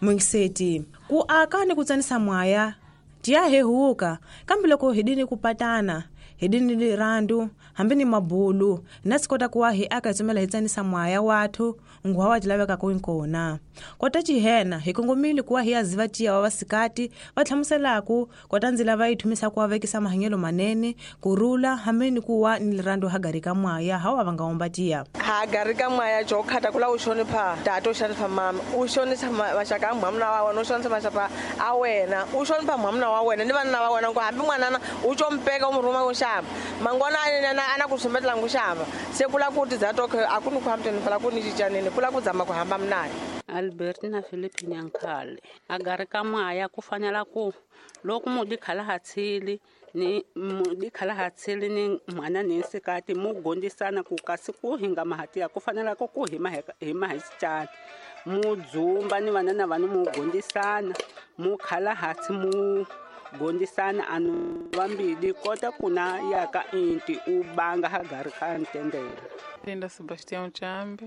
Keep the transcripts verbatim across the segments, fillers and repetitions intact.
Moyiseti, ku aka ni ku tsanisa mwaya tiya hehuka kambe loko hidini ku patana hidini lirandu hambi ni mabulu na sikota kuwa hi aka tsumela hi tsanisa mwaya wathu nguwa wa tilaveka ku inkona kota chihena hi kongomile kuwa hi aziva tiya wa vasikati va tlhamuselaku kota ndzila va ithumisa kuwa vekisa mahanyelo manene kurula hambi ni kuwa ni lirandu hagarika mwaya hawa va nga omba tiya hagarika mwaya jo khata kula u shonipha tato u shonipha mama u shonisa mashaka a mwamuna wa wena u shonisa mashaka a wena u shonipha mwamuna wa wena ni vanna va wena ku hambi n'wanana u co mpeka u muruma ku xava mangona ana ku sumbetela ku xava se kula ku ti za toke a ku ni ku hamteni phala ku ni cicanini kula ku zama ku hamba mnaye Albertina Philip Nyankale agarika mwaya ku fanela ku loko mudi khala hatsili ni mudi khala hatsili ni mwana ni nsikati mu gondisana ku kasi ku hinga mahati ya ku fanela ku ku hima hima hisicani mu dzumba ni vana na vanhu mu gondisana mu khala hatsi mu gondisana anu vambili kota kuna yaka inti u banga hagarika ntendela Linda Sebastian Chambe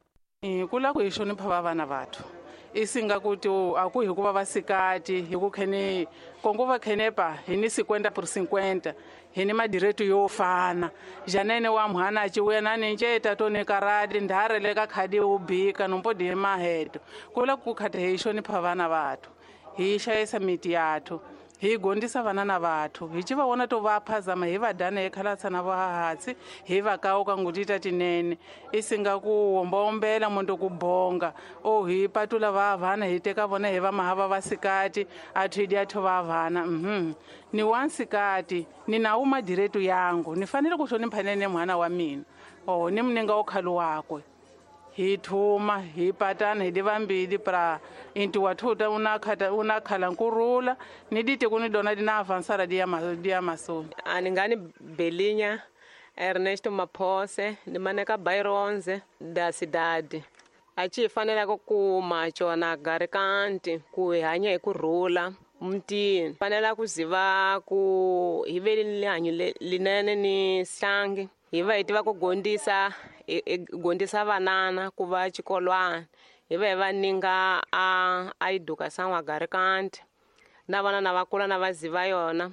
eh kula ku ishonipha vavana vathu isinga kuti aku hikuva vasikati hiku khene konguva khenepa hini cinquenta por cinquenta hini madiretu yo fana janene wa mhana aciwuya nani nceta tone karadi ndharele ka khadi ubika nompodi maheto kula ku khata hi shonipha vana vathu hi xayisa miti yathu hi gondisa vana na vathu hi ci va vona to va phazama hi va dana hi khalatsa na vahatsi hi va kauka ngutita tinene isinga ku hombaombela munto ku bonga o hi patula va vana hi teka vona hi va mahava vasikati athu idi athu va vana mhm ni wansikati ni na uma diretu yangu ni fanele ku hlonipha nene mwana wa mina o ni mninga o khalo wakwe hi thuma hi patana hi divambili pra inti wathuta una khata una khala nkurula ni dite kuni dona dina avanzara dia ma dia maso ani ngani Belinya Ernesto Maphose ni maneka Byronze da sidadi achi fanela ku kuma chona garikanti ku hanya hi kurula mtini fanela ku ziva ku hiveli lihanyo linene ni slangi hiva hitiva ku gondisa gondisa vanana ku va xikolwana hi va hi va ninga a a education wa garikanti na vana na vakula na vaziva yona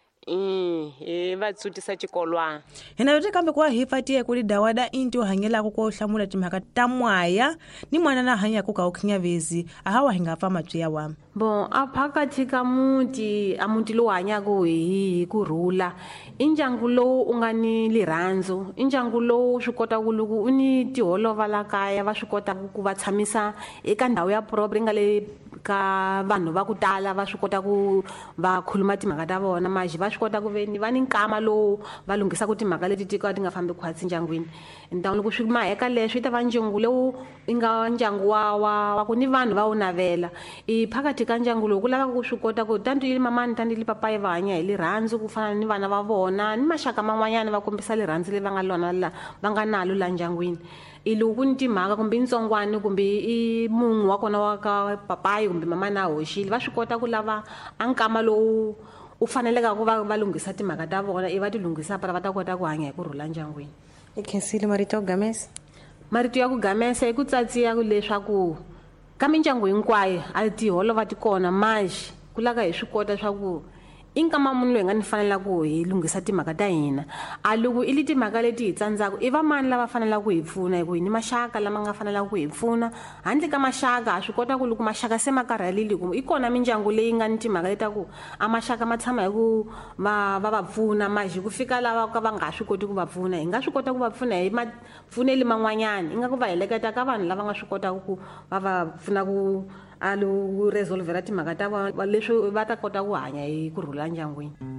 hi va tsutisa xikolwana hina yote kambe kuwa hi fatiye kuli dawada inti uhanyela ku ko hlamula timhaka ta mwaya ni mwana na hanya ku ka ukhinya vezi ahawa hinga fa matswiya wa bon aphakathi ka muti amuti lo hanya ku hi ku rula indyangu lowu u nga ni lirhandzu indyangu lowu swi kota ku loko u ni tiholova la kaya va swi kota ku va tshamisa eka ndhawu ya proper nga le ka vanhu va ku tala va swi kota ku va khuluma timhaka ta vona maji va swi kota ku veni va ni nkama lowu va lunghisa ku timhaka leti ti ka ti nga fambi khwatsi ndyangwini ndhawu loko swi ma eka leswi ta va ndyangu lowu i nga ndyangu wa wa ku ni vanhu va wu navela i phakathi ka ndyangu lowu ku lava ku swi kota ku tanto yili mamani tanto yili papayi va hanya hi lirhandzu ku fana ni vana va vona ni maxaka man'wanyana va kombisa lirhandzu leyi va nga lona la va nga nalo la ndyangwini i loko ku ni timhaka kumbe ntsongwani kumbe i munhu wa kona wa ka papayi kumbe mama na hoxile va swi kota ku lava a nkama lowu u faneleka ku va va lunghisa timhaka ta vona i va ti lunghisa para va ta kota ku hanya hi kurhula ndyangwini i khensile marito ku gamesa marito ya ku gamesa i ku tsatsiya ku leswaku ka mindyangu hinkwayo a tiholova ti kona maji ku laka hi swi kota swa ku i nkama munhu loyi nga ni fanela ku hi lunghisa timhaka ta hina a loko i li timhaka leti hi tsandzaka i vamani lava fanela ku hi pfuna hi ku hi ni maxaka lama nga fanela ku hi pfuna handle ka maxaka a swi kota ku loko maxaka se ma karhalile ku i kona mindyangu leyi nga ni timhaka leta ku a maxaka ma tshama hi ku va va va pfuna maji ku fika lava ka va nga swi koti ku va pfuna hi nga swi kota ku va pfuna hi mapfuneli man'wanyana i nga ku va heleketa ka vanhu lava nga swi kotaka ku va va pfuna ku a lo resolvera timhaka ta vona leswi va ta kota ku hanya hi kurhula ndyangwini